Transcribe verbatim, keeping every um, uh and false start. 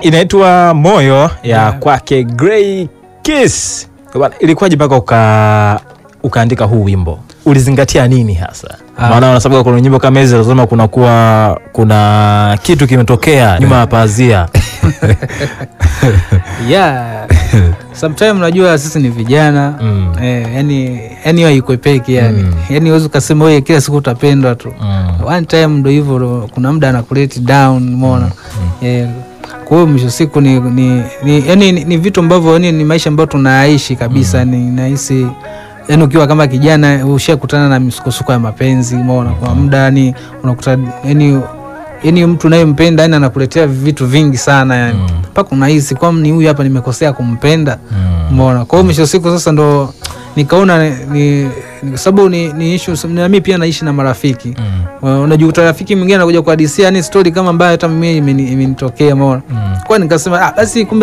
inaitwa Moyo ya Yeah. kwake Grey Kiss. Bwana, ilikuwaje mpaka uka ukaandika huu wimbo? Ulizingatia nini hasa? Ah. Maana unasababu kuna nyimbo kama hizo lazima kuna kuwa kuna kitu kimetokea nyuma ya pazia. Yeah. Sometimes unajua sisi ni vijana. Mm. Eh, yani yani haikwepeki yani. Mm. Yani uweze kusema wewe kila siku utapendwa tu. Mm. One time ndo hivyo, kuna muda anakuleti down, umeona? Mm. Eh, kwa hiyo mwisho siku ni ni, ni yani ni, ni vitu ambavyo yani ni maisha ambayo tunaishi kabisa. Mm. Ni nahisi yani ukiwa kama kijana ushakutana na misukosuko ya mapenzi, umeona? Kwa muda yani unakuta yani yani mtu unayempenda yani anakuletea vitu vingi sana yani. Mpaka mm. unahisi kwa ni huyu hapa nimekosea kumpenda. Umeona? Mm. Kwa hiyo mwisho siku sasa ndo nikaona ni, ni sababu ni, ni issue na mimi pia naishi na marafiki. Mm. Unajuta rafiki mwingine anakuja kuhadisia yani story kama mbaya hata mimi imenitokea, umeona? Mm. Kwa nikasema ah basi kumbe